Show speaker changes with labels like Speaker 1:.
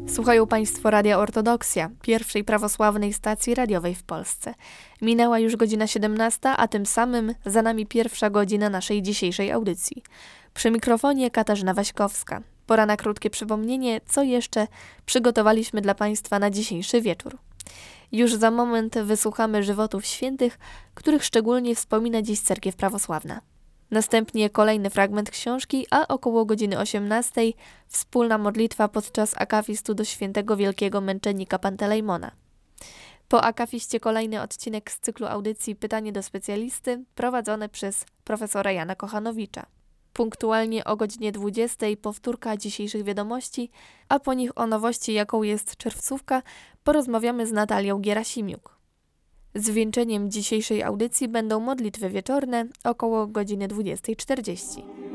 Speaker 1: Słuchają Państwo Radia Ortodoksja, pierwszej prawosławnej stacji radiowej w Polsce. Minęła już godzina 17, a tym samym za nami pierwsza godzina naszej dzisiejszej audycji. Przy mikrofonie Katarzyna Waśkowska. Pora na krótkie przypomnienie, co jeszcze przygotowaliśmy dla Państwa na dzisiejszy wieczór. Już za moment wysłuchamy żywotów świętych, których szczególnie wspomina dziś Cerkiew Prawosławna. Następnie kolejny fragment książki, a około godziny 18 wspólna modlitwa podczas akafistu do świętego wielkiego męczennika Pantelejmona. Po akafiście kolejny odcinek z cyklu audycji Pytanie do specjalisty prowadzone przez profesora Jana Kochanowicza. Punktualnie o godzinie 20 powtórka dzisiejszych wiadomości, a po nich o nowości, jaką jest czerwcówka, porozmawiamy z Natalią Gierasimiuk. Zwieńczeniem dzisiejszej audycji będą modlitwy wieczorne około godziny 20:40.